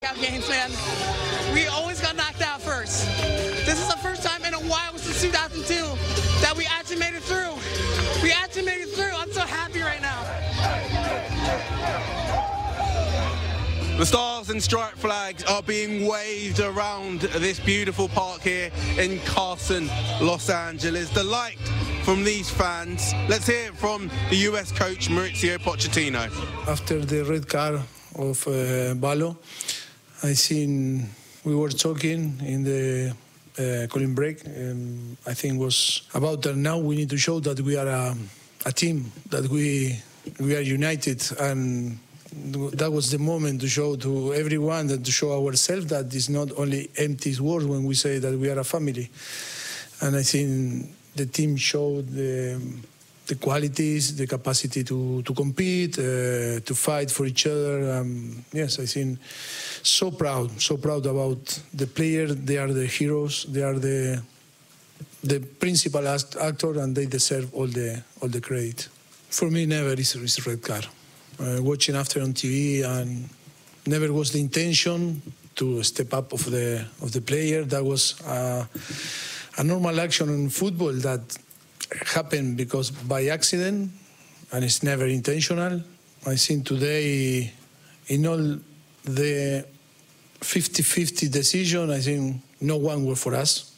Games, man. We always got knocked out first. This is the first time in a while since 2002 that we actually made it through. We actually made it through. I'm so happy right now. The stars and stripe flags are being waved around this beautiful park here in Carson, Los Angeles. The light from these fans. Let's hear it from the US coach Mauricio Pochettino. After the red card of Balo, I think we were talking in the cooling break. I think it was about that now we need to show that we are a team, that we are united, and that was the moment to show to everyone, that to show ourselves that it's not only empty words when we say that we are a family. And I think the team showed the qualities, the capacity to compete, to fight for each other. Yes, I think so proud about the players. They are the heroes. They are the principal actor, and they deserve all the credit. For me, never is a red card. Watching after on TV, and never was the intention to step up of the player. That was a normal action in football that happened because by accident, and it's never intentional. I think today, in all the 50-50 decision, I think no one was for us.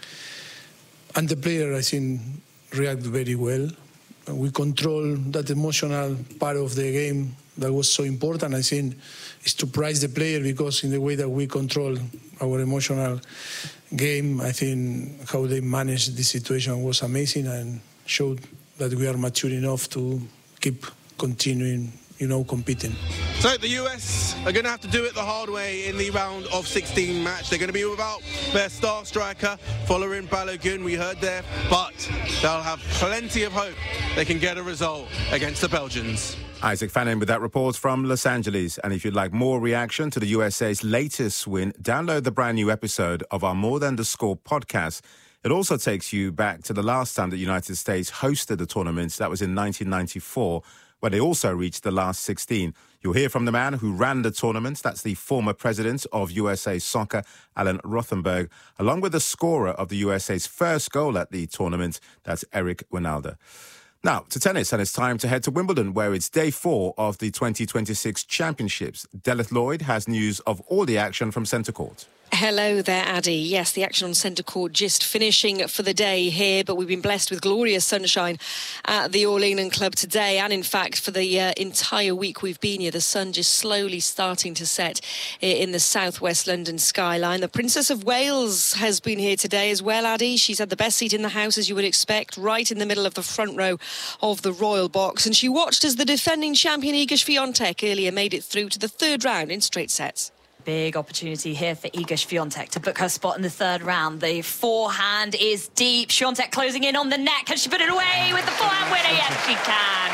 And the player, I think, reacted very well. We control that emotional part of the game that was so important. I think is to prize the player, because in the way that we control our emotional game, I think how they managed the situation was amazing and showed that we are mature enough to keep continuing, competing. So the US are going to have to do it the hard way in the round of 16 match. They're going to be without their star striker, Folarin Balogun, we heard there, but they'll have plenty of hope they can get a result against the Belgians. Isaac Fannin with that report from Los Angeles. And if you'd like more reaction to the USA's latest win, download the brand new episode of our More Than the Score podcast. It also takes you back to the last time the United States hosted the tournament. That was in 1994, where they also reached the last 16. You'll hear from the man who ran the tournament. That's the former president of USA Soccer, Alan Rothenberg, along with the scorer of the USA's first goal at the tournament. That's Eric Winalda. Now, to tennis, and it's time to head to Wimbledon, where it's day 4 of the 2026 championships. Delith Lloyd has news of all the action from centre court. Hello there, Addy. Yes, the action on centre court just finishing for the day here, but we've been blessed with glorious sunshine at the All England Club today, and in fact for the entire week we've been here. The sun just slowly starting to set in the southwest London skyline. The Princess of Wales has been here today as well, Addy. She's had the best seat in the house, as you would expect, right in the middle of the front row of the royal box, and she watched as the defending champion Iga Swiatek earlier made it through to the third round in straight sets. Big opportunity here for Iga Swiatek to book her spot in the third round. The forehand is deep. Swiatek closing in on the net. Can she put it away with the forehand winner? Yes, she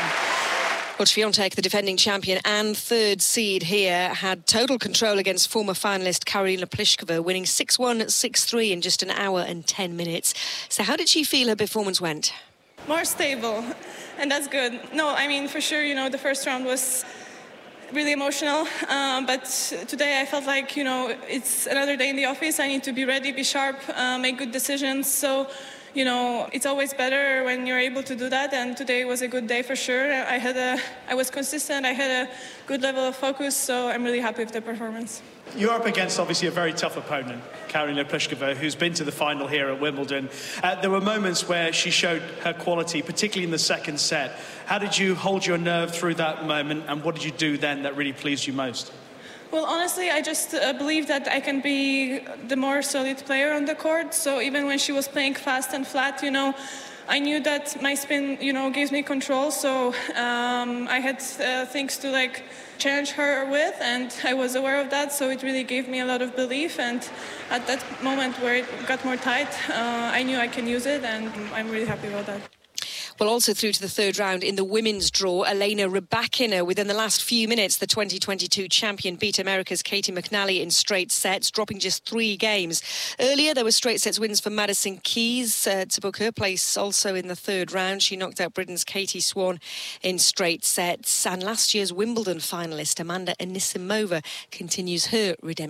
can. Well, Swiatek, the defending champion and third seed here, had total control against former finalist Karolina Pliskova, winning 6-1, 6-3 in just an hour and 10 minutes. So how did she feel her performance went? More stable, and that's good. No, I mean, for sure, the first round was really emotional, but today I felt like, it's another day in the office. I need to be ready, be sharp, make good decisions. So, it's always better when you're able to do that, and today was a good day for sure. I was consistent, I had a good level of focus, so I'm really happy with the performance. You're up against, obviously, a very tough opponent, Karolina Pliskova, who's been to the final here at Wimbledon. There were moments where she showed her quality, particularly in the second set. How did you hold your nerve through that moment, and what did you do then that really pleased you most? Well, honestly, I just believe that I can be the more solid player on the court. So even when she was playing fast and flat, I knew that my spin, gives me control. So I had things to challenge her with, and I was aware of that. So it really gave me a lot of belief. And at that moment where it got more tight, I knew I can use it, and I'm really happy about that. Well, also through to the third round in the women's draw, Elena Rybakina, within the last few minutes, the 2022 champion beat America's Katie McNally in straight sets, dropping just 3 games. Earlier, there were straight sets wins for Madison Keys to book her place also in the third round. She knocked out Britain's Katie Swan in straight sets. And last year's Wimbledon finalist, Amanda Anisimova, continues her redemption